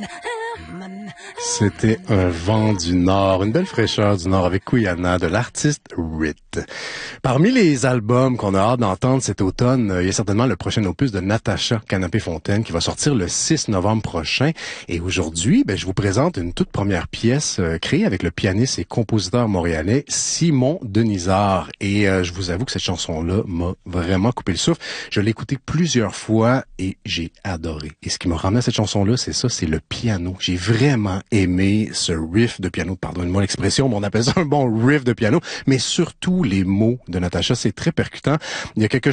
C'était un vent du Nord, une belle fraîcheur du Nord avec Kuyana de l'artiste Rit. Parmi les albums qu'on a hâte d'entendre cet automne, il y a certainement le prochain opus de Natacha Canapé-Fontaine qui va sortir le 6 novembre prochain. Et aujourd'hui, je vous présente une toute première pièce créée avec le pianiste et compositeur montréalais Simon Denisard. Et je vous avoue que cette chanson-là m'a vraiment coupé le souffle. Je l'ai écoutée plusieurs fois et j'ai adoré. Et ce qui m'a ramené à cette chanson-là, c'est le piano. J'ai vraiment aimé ce riff de piano, pardonnez-moi l'expression, mais on appelle ça un bon riff de piano, mais surtout les mots de Natacha, c'est très percutant. Il y a quelque